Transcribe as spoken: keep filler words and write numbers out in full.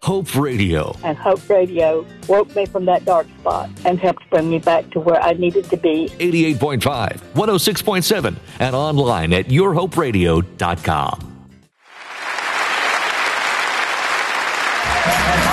Hope Radio. And Hope Radio woke me from that dark spot and helped bring me back to where I needed to be. eighty-eight point five, one oh six point seven, and online at your hope radio dot com.